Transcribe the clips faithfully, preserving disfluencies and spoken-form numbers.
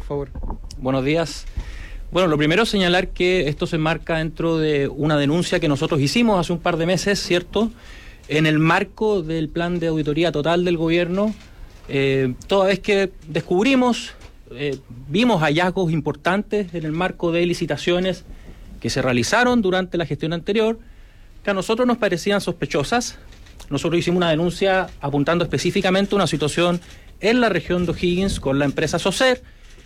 por favor. Buenos días. Bueno, lo primero es señalar que esto se enmarca dentro de una denuncia que nosotros hicimos hace un par de meses, ¿cierto?, en el marco del plan de auditoría total del gobierno, eh, toda vez que descubrimos, eh, vimos hallazgos importantes en el marco de licitaciones que se realizaron durante la gestión anterior, que a nosotros nos parecían sospechosas. Nosotros hicimos una denuncia apuntando específicamente a una situación en la región de O'Higgins con la empresa Socer,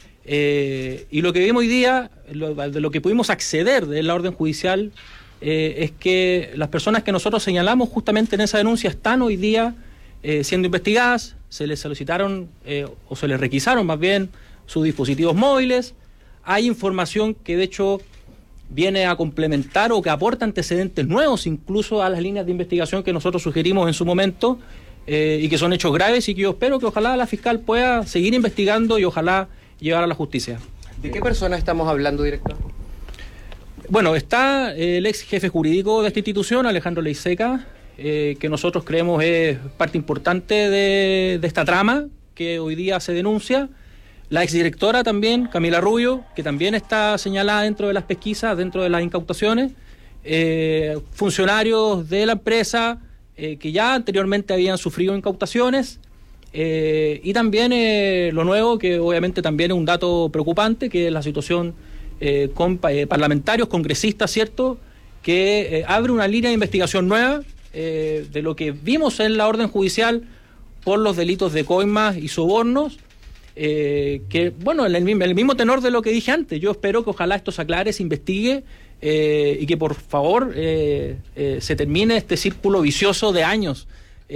eh, y lo que vimos hoy día, lo, de lo que pudimos acceder de la orden judicial, Eh, es que las personas que nosotros señalamos justamente en esa denuncia están hoy día eh, siendo investigadas, se les solicitaron eh, o se les requisaron más bien sus dispositivos móviles. Hay información que de hecho viene a complementar o que aporta antecedentes nuevos incluso a las líneas de investigación que nosotros sugerimos en su momento, eh, y que son hechos graves y que yo espero que ojalá la fiscal pueda seguir investigando y ojalá llevar a la justicia. ¿De qué persona estamos hablando, director? Bueno, está el ex jefe jurídico de esta institución, Alejandro Leiseca, eh, que nosotros creemos es parte importante de, de esta trama que hoy día se denuncia. La exdirectora también, Camila Rubio, que también está señalada dentro de las pesquisas, dentro de las incautaciones. Eh, funcionarios de la empresa eh, que ya anteriormente habían sufrido incautaciones. Eh, y también eh, lo nuevo, que obviamente también es un dato preocupante, que es la situación Eh, con eh, parlamentarios, congresistas, ¿cierto?, que eh, abre una línea de investigación nueva eh, de lo que vimos en la orden judicial por los delitos de coimas y sobornos, eh, que, bueno, en el, en el mismo tenor de lo que dije antes, yo espero que ojalá esto se aclare, se investigue eh, y que por favor eh, eh, se termine este círculo vicioso de años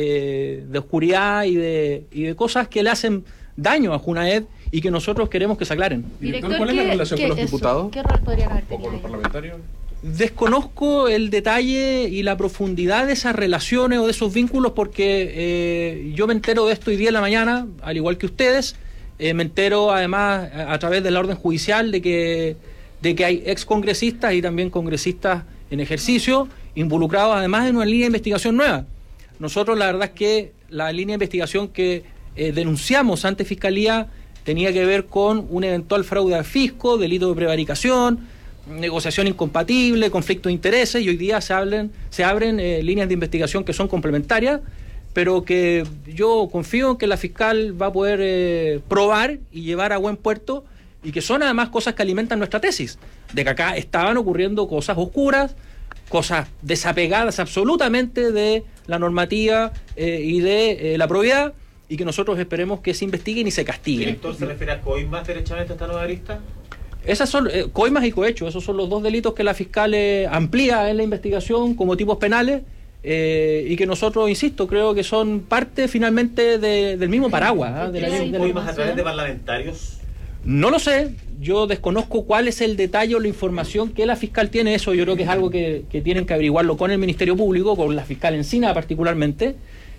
eh, de oscuridad y de, y de cosas que le hacen daño a Junaed y que nosotros queremos que se aclaren. Director, ¿cuál es la relación con los eso? diputados? ¿Qué rol podrían haber ¿O tenido con los ahí? parlamentarios? Desconozco el detalle y la profundidad de esas relaciones o de esos vínculos porque eh, yo me entero de esto hoy día en la mañana, al igual que ustedes. Eh, me entero además a, a través de la orden judicial de que, de que hay excongresistas y también congresistas en ejercicio involucrados además en una línea de investigación nueva. Nosotros la verdad es que la línea de investigación que eh, denunciamos ante Fiscalía tenía que ver con un eventual fraude al fisco, delito de prevaricación, negociación incompatible, conflicto de intereses, y hoy día se, hablen, se abren eh, líneas de investigación que son complementarias, pero que yo confío en que la fiscal va a poder eh, probar y llevar a buen puerto, y que son además cosas que alimentan nuestra tesis, de que acá estaban ocurriendo cosas oscuras, cosas desapegadas absolutamente de la normativa eh, y de eh, la probidad, y que nosotros esperemos que se investiguen y se castiguen. ¿Director se refiere a coimas derechamente a esta nueva arista? Esas son eh, coimas y cohechos, esos son los dos delitos que la fiscal eh, amplía en la investigación como tipos penales, eh, y que nosotros, insisto, creo que son parte finalmente de, del mismo paraguas. ¿eh? De la, de la ¿Coimas a través de parlamentarios? No lo sé, yo desconozco cuál es el detalle o la información que la fiscal tiene. Eso yo creo que es algo que, que tienen que averiguarlo con el Ministerio Público, con la fiscal Encina particularmente.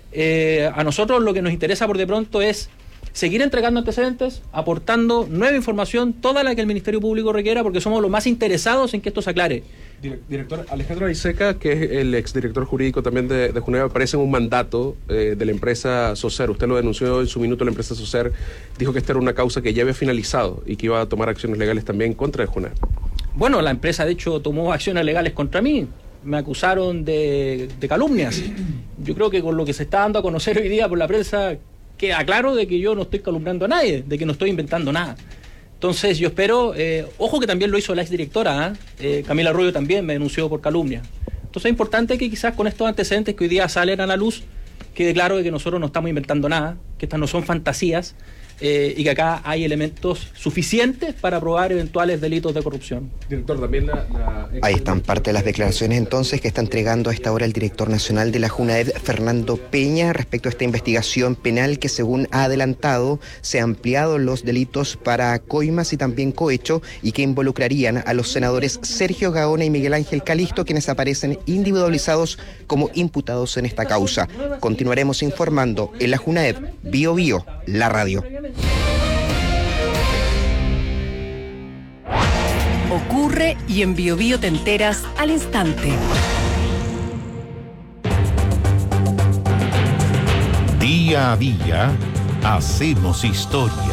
Eh, a nosotros lo que nos interesa por de pronto es seguir entregando antecedentes, aportando nueva información, toda la que el Ministerio Público requiera, porque somos los más interesados en que esto se aclare. Director, Alejandro Leiseca, que es el exdirector jurídico también de, de Junaed, aparece en un mandato eh, de la empresa Socer. Usted lo denunció en su minuto, la empresa Socer dijo que esta era una causa que ya había finalizado y que iba a tomar acciones legales también contra Junaed. Bueno, la empresa de hecho tomó acciones legales contra mí. Me acusaron de, de calumnias. Yo creo que con lo que se está dando a conocer hoy día por la prensa queda claro de que yo no estoy calumniando a nadie, de que no estoy inventando nada. Entonces yo espero, eh, ojo que también lo hizo la exdirectora, ¿eh? Eh, Camila Rubio también me denunció por calumnia. Entonces es importante que quizás con estos antecedentes que hoy día salen a la luz, quede claro de que nosotros no estamos inventando nada, que estas no son fantasías, eh, y que acá hay elementos suficientes para probar eventuales delitos de corrupción. Director, también la, la ex... Ahí están parte de las declaraciones entonces que está entregando a esta hora el director nacional de la Junaed, Fernando Peña, respecto a esta investigación penal que, según ha adelantado, se han ampliado los delitos para coimas y también cohecho, y que involucrarían a los senadores Sergio Gaona y Miguel Ángel Calisto, quienes aparecen individualizados como imputados en esta causa. Continuaremos informando en la Junaed, Bio Bio, la radio. Ocurre y en Bio Bio te enteras al instante. Día a día hacemos historia.